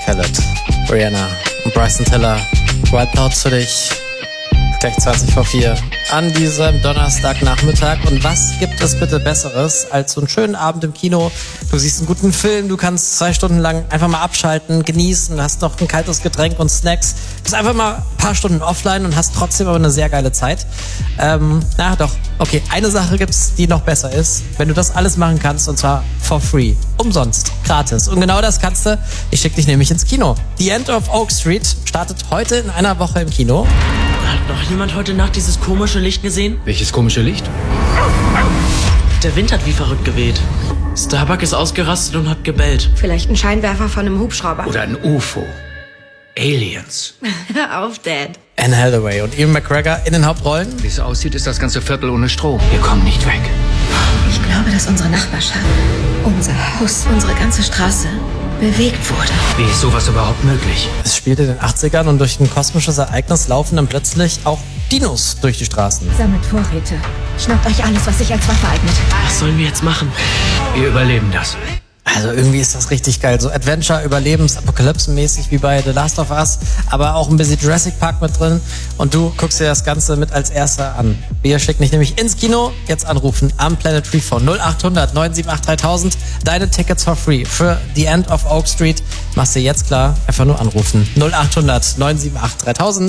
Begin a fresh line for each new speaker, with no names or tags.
Khaled, Rihanna und Bryson Tiller. White Thoughts für dich. Gleich 20 vor 4 an diesem Donnerstagnachmittag. Und was gibt es bitte Besseres als so einen schönen Abend im Kino? Du siehst einen guten Film, du kannst 2 Stunden lang einfach mal abschalten, genießen, hast noch ein kaltes Getränk und Snacks. Bist einfach mal ein paar Stunden offline und hast trotzdem aber eine sehr geile Zeit. Okay, eine Sache gibt's, die noch besser ist. Wenn du das alles machen kannst, und zwar for free, umsonst, gratis. Und genau das kannst du. Ich schicke dich nämlich ins Kino. The End of Oak Street startet heute in einer Woche im Kino.
Hat noch jemand heute Nacht dieses komische Licht gesehen?
Welches komische Licht?
Der Wind hat wie verrückt geweht. Starbuck ist ausgerastet und hat gebellt.
Vielleicht ein Scheinwerfer von einem Hubschrauber.
Oder ein UFO. Aliens.
Hör auf, Dad.
Anne Hathaway und Ewan McGregor in den Hauptrollen.
Wie es aussieht, ist das ganze Viertel ohne Strom. Wir kommen nicht weg.
Ich glaube, dass unsere Nachbarschaft, unser Haus, unsere ganze Straße bewegt wurde.
Wie ist sowas überhaupt möglich?
Es spielt in den 80ern und durch ein kosmisches Ereignis laufen dann plötzlich auch Dinos durch die Straßen.
Sammelt Vorräte. Schnappt euch alles, was sich als Waffe eignet.
Was sollen wir jetzt machen?
Wir überleben das.
Also irgendwie ist das richtig geil. So Adventure, Überlebens-, Apokalypsen-mäßig wie bei The Last of Us, aber auch ein bisschen Jurassic Park mit drin. Und du guckst dir das Ganze mit als Erster an. Wir schicken dich nämlich ins Kino. Jetzt anrufen am Planet Freephone 0800 978 3000. Deine Tickets for free für The End of Oak Street. Machst du jetzt klar, einfach nur anrufen. 0800 978 3000.